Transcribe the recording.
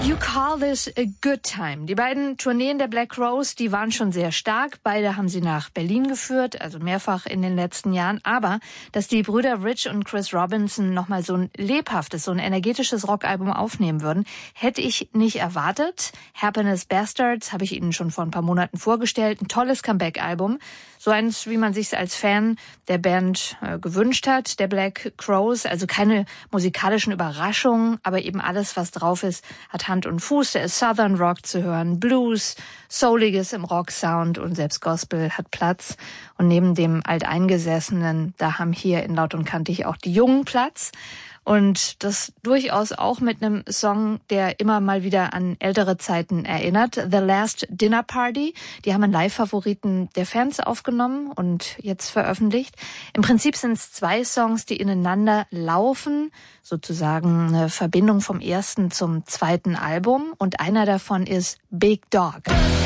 You Call This a Good Time. Die beiden Tourneen der Black Crowes, die waren schon sehr stark. Beide haben sie nach Berlin geführt, also mehrfach in den letzten Jahren. Aber dass die Brüder Rich und Chris Robinson nochmal so ein lebhaftes, so ein energetisches Rockalbum aufnehmen würden, hätte ich nicht erwartet. Happiness Bastards habe ich Ihnen schon vor ein paar Monaten vorgestellt. Ein tolles Comeback-Album. So eins, wie man sich als Fan der Band gewünscht hat, der Black Crowes. Also keine musikalischen Überraschungen, aber eben alles, was drauf ist, hat Hand und Fuß. Da ist Southern Rock zu hören, Blues, Souliges im Rock-Sound und selbst Gospel hat Platz. Und neben dem Alteingesessenen, da haben hier in Laut und Kantig auch die Jungen Platz. Und das durchaus auch mit einem Song, der immer mal wieder an ältere Zeiten erinnert. The Last Dinner Party. Die haben einen Live-Favoriten der Fans aufgenommen und jetzt veröffentlicht. Im Prinzip sind es 2 Songs, die ineinander laufen. Sozusagen eine Verbindung vom ersten zum zweiten Album. Und einer davon ist Big Dog.